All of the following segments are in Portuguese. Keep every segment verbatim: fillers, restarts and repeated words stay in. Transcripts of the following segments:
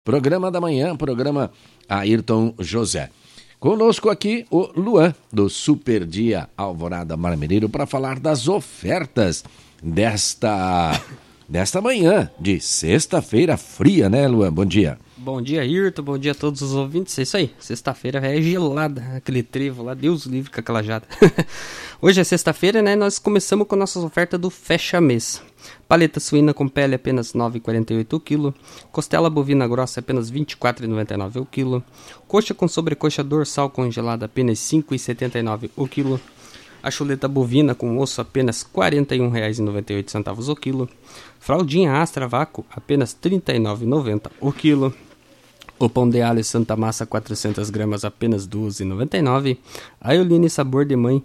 Programa da manhã, programa Ayrton José. Conosco aqui o Luan, do Super Dia Alvorada Marmeneiro, para falar das ofertas desta, desta manhã de sexta-feira fria, né, Luan? Bom dia. Bom dia, Ayrton, bom dia a todos os ouvintes. É isso aí, sexta-feira é gelada, aquele trevo lá, Deus livre com aquela jada. Hoje é sexta-feira, né, nós começamos com nossas ofertas do fecha-mês. Paleta suína com pele apenas nove reais e quarenta e oito centavos o quilo. Costela bovina grossa apenas vinte e quatro reais e noventa e nove centavos o quilo. Coxa com sobrecoxa dorsal congelada apenas cinco reais e setenta e nove centavos o quilo. A chuleta bovina com osso apenas quarenta e um reais e noventa e oito centavos o quilo. Fraldinha Astra vácuo apenas trinta e nove reais e noventa centavos o quilo. O pão de alho Santa Massa quatrocentas gramas apenas doze reais e noventa e nove centavos. A Eoline Sabor de Mãe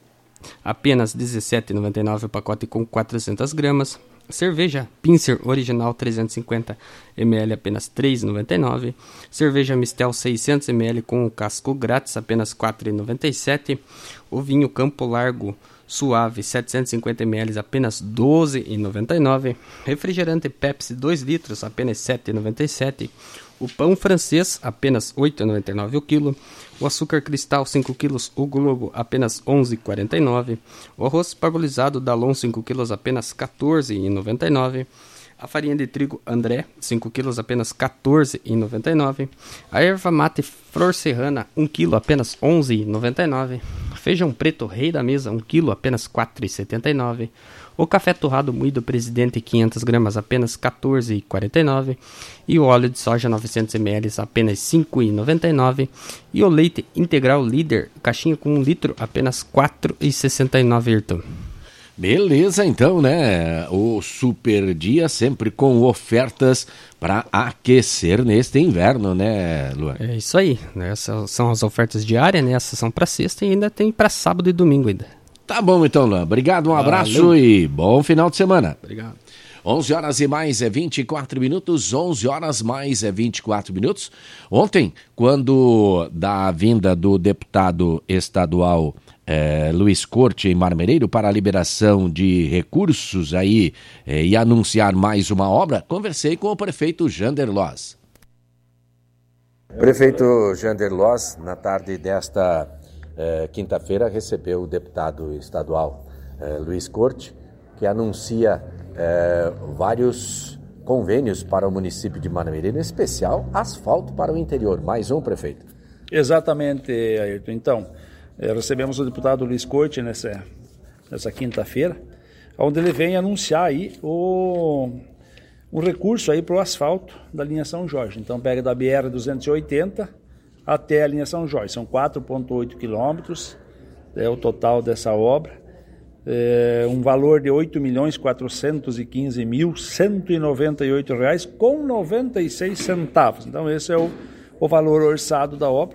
apenas dezessete reais e noventa e nove centavos o pacote com quatrocentas gramas. Cerveja Pincer original trezentos e cinquenta mililitros apenas três reais e noventa e nove centavos. Cerveja Mistel seiscentos mililitros com o casco grátis apenas quatro reais e noventa e sete centavos. O vinho Campo Largo Suave setecentos e cinquenta mililitros apenas doze reais e noventa e nove centavos. Refrigerante Pepsi dois litros apenas sete reais e noventa e sete centavos. O pão francês apenas oito reais e noventa e nove centavos o quilo. O açúcar cristal cinco quilos, o Globo apenas onze reais e quarenta e nove centavos. O arroz parbolizado Dalon cinco quilos apenas quatorze reais e noventa e nove centavos. A farinha de trigo André cinco quilos apenas quatorze reais e noventa e nove centavos. A erva mate Flor Serrana um quilo apenas onze reais e noventa e nove centavos. Feijão preto Rei da Mesa um quilo apenas quatro reais e setenta e nove centavos. O café torrado moído Presidente quinhentas gramas apenas quatorze reais e quarenta e nove centavos. E o óleo de soja novecentos mililitros apenas cinco reais e noventa e nove centavos. E o leite integral Líder, caixinha com um litro, apenas quatro reais e sessenta e nove centavos. Beleza, então, né? O Super Dia sempre com ofertas para aquecer neste inverno, né, Luan? É isso aí, né? Essas são as ofertas diárias, né? Essas são para sexta e ainda tem para sábado e domingo ainda. Tá bom então, Luan. Obrigado, um abraço. Valeu. E bom final de semana. Obrigado. onze horas e mais é vinte e quatro minutos, onze horas mais é vinte e quatro minutos. Ontem, quando da vinda do deputado estadual eh, Luiz Corte em Marmeneiro para a liberação de recursos aí eh, e anunciar mais uma obra, conversei com o prefeito Jander Loz. Prefeito Jander Loz, na tarde desta eh, quinta-feira, recebeu o deputado estadual eh, Luiz Corte, que anuncia É, vários convênios para o município de Marmeneiro, em especial asfalto para o interior. Mais um, prefeito. Exatamente, Ayrton. Então, é, recebemos o deputado Luiz Corte nessa, nessa quinta-feira, onde ele vem anunciar aí o, um recurso aí para o asfalto da linha São Jorge. Então, pega da B R duzentos e oitenta até a linha São Jorge. São quatro vírgula oito quilômetros, é o total dessa obra. É, um valor de oito milhões quatrocentos e quinze mil cento e noventa e oito reais com noventa e seis centavos. Então esse é o, o valor orçado da obra.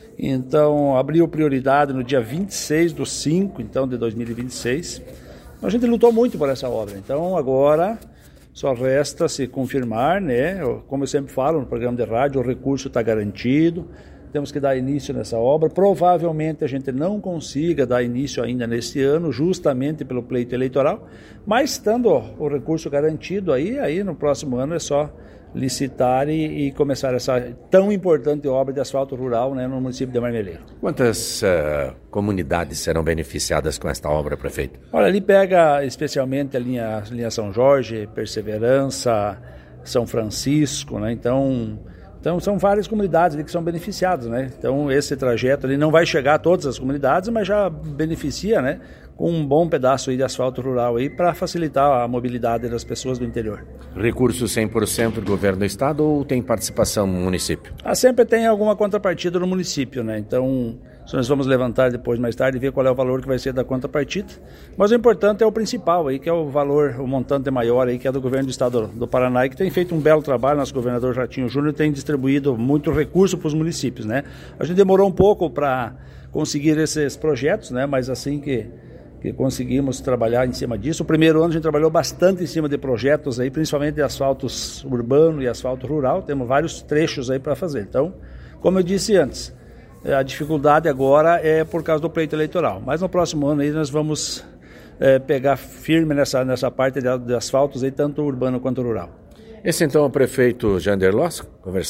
Então abriu prioridade no dia vinte e seis de cinco então, de dois mil e vinte e seis. A gente lutou muito por essa obra, então agora só resta se confirmar, né? Como eu sempre falo no programa de rádio, o recurso está garantido. Temos que dar início nessa obra. Provavelmente a gente não consiga dar início ainda neste ano, justamente pelo pleito eleitoral, mas estando o recurso garantido aí, aí no próximo ano é só licitar e, e começar essa tão importante obra de asfalto rural, né, no município de Marmeneiro. Quantas uh, comunidades serão beneficiadas com esta obra, prefeito? Olha, ali pega especialmente a linha, a linha São Jorge, Perseverança, São Francisco, né, então... Então são várias comunidades ali que são beneficiadas, né? Então esse trajeto ali não vai chegar a todas as comunidades, mas já beneficia, né? Com um bom pedaço aí de asfalto rural aí para facilitar a mobilidade das pessoas do interior. Recurso cem por cento do governo do estado ou tem participação no município? Ah, sempre tem alguma contrapartida no município, né? Então nós vamos levantar depois, mais tarde, e ver qual é o valor que vai ser da contrapartida. Mas o importante é o principal aí, que é o valor, o montante maior aí, que é do governo do estado do Paraná, que tem feito um belo trabalho. Nosso governador Jatinho Júnior tem distribuído muito recurso para os municípios, né? A gente demorou um pouco para conseguir esses projetos, né? Mas assim que, que conseguimos trabalhar em cima disso. O primeiro ano a gente trabalhou bastante em cima de projetos aí, principalmente de asfaltos urbano e asfalto rural. Temos vários trechos aí para fazer. Então, como eu disse antes, a dificuldade agora é por causa do pleito eleitoral. Mas no próximo ano aí nós vamos é, pegar firme nessa, nessa parte de, de asfaltos, aí, tanto urbano quanto rural. Esse então é o prefeito Jander Loss, conversando